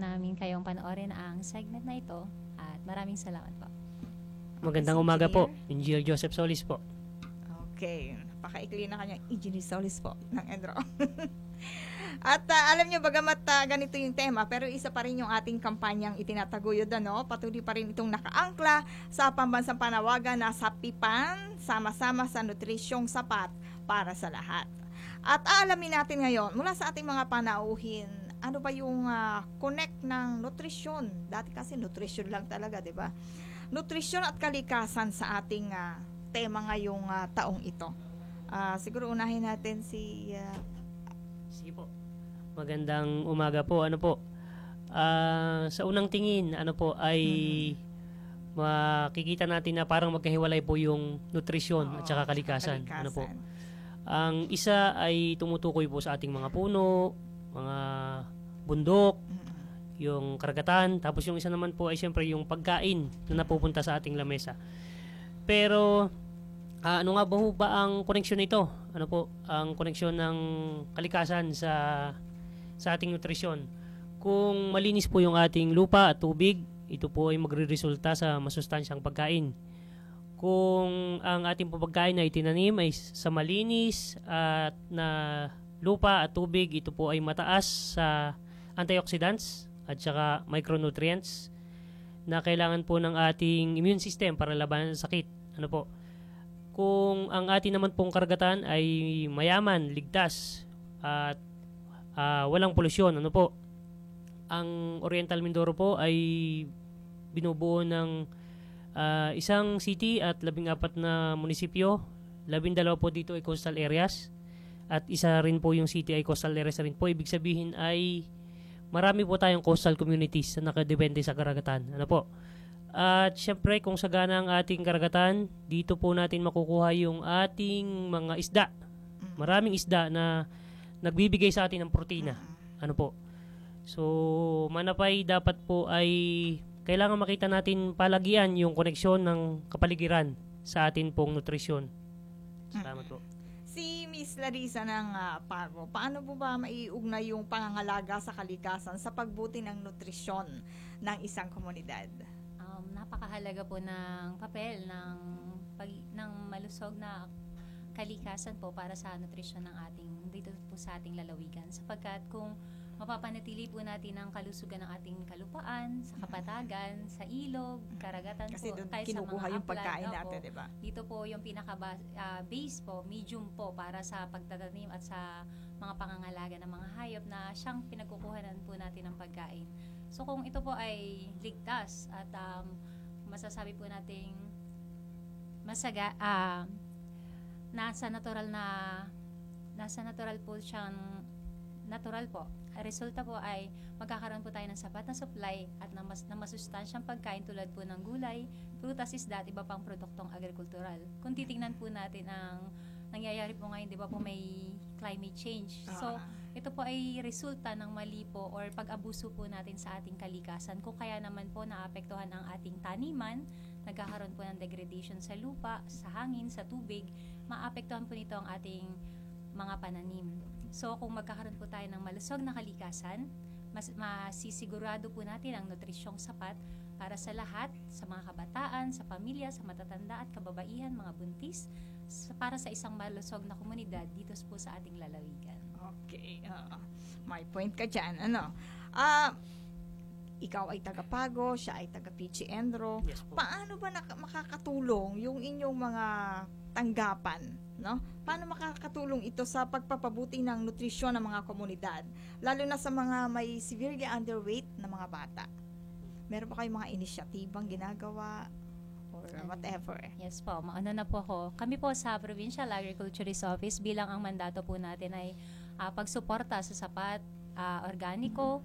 namin kayong panoorin ang segment na ito at maraming salamat po. Magandang umaga po, Engineer Joseph Solis po. Okay, napakaikli na kanyang Engineer Solis po ng Enro. At alam nyo, bagamat ganito yung tema, pero isa pa rin yung ating kampanyang itinataguyod, patuloy pa rin itong nakaangkla sa pambansang panawagan na sapipan, sama-sama sa nutrisyong sapat para sa lahat. At aalamin natin ngayon, mula sa ating mga panauhin, ano ba yung connect ng nutrisyon? Dati kasi nutrisyon lang talaga, di ba? Nutrisyon at kalikasan sa ating tema ngayong taong ito. Siguro unahin natin si... Sige po. Magandang umaga po. Sa unang tingin, ay makikita natin na parang magkahiwalay po yung nutrisyon at saka kalikasan. Ang isa ay tumutukoy po sa ating mga puno, mga bundok, yung karagatan, tapos yung isa naman po ay siyempre yung pagkain na napupunta sa ating lamesa. Pero ano nga ba ang koneksyon nito? Ang koneksyon ng kalikasan sa ating nutrisyon. Kung malinis po yung ating lupa at tubig, ito po ay magre-resulta sa masustansyang pagkain. Kung ang ating pagkain ay tinanim ay sa malinis at na lupa at tubig, ito po ay mataas sa antioxidants at saka micronutrients na kailangan po ng ating immune system para labanan sa sakit. Kung ang ating naman pong karagatan ay mayaman, ligtas at walang polusyon, ang Oriental Mindoro po ay binubuo ng isang city at 14 na munisipyo. 12 po dito ay coastal areas at isa rin po yung city ay coastal areas rin po. Ibig sabihin ay marami po tayong coastal communities na nakadepende sa karagatan. At syempre kung sagana ang ating karagatan, dito po natin makukuha yung ating mga isda. Maraming isda na nagbibigay sa atin ng protina. So, manapay dapat po ay kailangan makita natin palagian yung koneksyon ng kapaligiran sa atin pong nutrisyon. Salamat po. Si Miss Larissa ng Pago, paano po ba maiugnay yung pangangalaga sa kalikasan sa pagbuti ng nutrisyon ng isang komunidad? Napakahalaga po ng papel ng malusog na kalikasan po para sa nutrisyon ng dito po sa ating lalawigan, sapagkat kung mapapanatili po natin ang kalusugan ng ating kalupaan, sa kapatagan, sa ilog, karagatan kasi po, kahit kinukuha yung pagkain natin, di ba? Dito po yung pinaka-base po, medium po para sa pagtatanim at sa mga pangangalaga ng mga hayop na siyang pinagkukuhanan po natin ng pagkain. So kung ito po ay ligtas at masasabi po nating nasa natural po siyang natural po. Resulta po ay magkakaroon po tayo ng sapat na supply at na masustansyang pagkain tulad po ng gulay, prutas, isda at iba pang produktong agrikultural. Kung titingnan po natin ang nangyayari po ngayon, di ba po may climate change. So, ito po ay resulta ng mali po or pag-abuso po natin sa ating kalikasan. Kung kaya naman po naapektuhan ang ating taniman, nagkakaroon po ng degradation sa lupa, sa hangin, sa tubig, maapektuhan po nito ang ating mga pananim. So, kung magkakaroon po tayo ng malusog na kalikasan, masisigurado po natin ang nutrisyong sapat para sa lahat, sa mga kabataan, sa pamilya, sa matatanda at kababaihan, mga buntis, para sa isang malusog na komunidad dito po sa ating lalawigan. Okay. May point ka dyan. Ikaw ay taga Pago, siya ay taga Pichi Endro. Yes po. Paano ba makakatulong yung inyong mga tanggapan? Paano makakatulong ito sa pagpapabuti ng nutrisyon ng mga komunidad? Lalo na sa mga may severely underweight na mga bata. Meron pa kayong mga inisyatibang ginagawa? Or whatever. Yes po, mauna na po ako. Kami po sa Provincial Agriculturist Office, bilang ang mandato po natin ay pagsuporta sa sapat, organiko,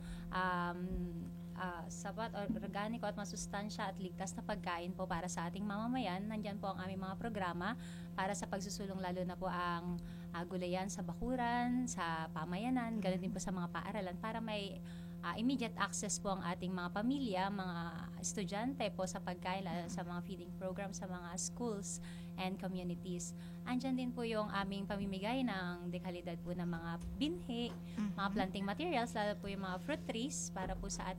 organiko at masustansya at ligtas na pagkain po para sa ating mamamayan. Nandyan po ang aming mga programa para sa pagsusulong lalo na po ang gulayan sa bakuran, sa pamayanan, ganoon din po sa mga paaralan para may immediate access po ang ating mga pamilya, mga estudyante po sa pagkain, sa mga feeding program sa mga schools and communities. Andyan din po yung aming pamimigay ng dekalidad po ng mga binhi, mga planting materials, lalo po yung mga fruit trees para po sa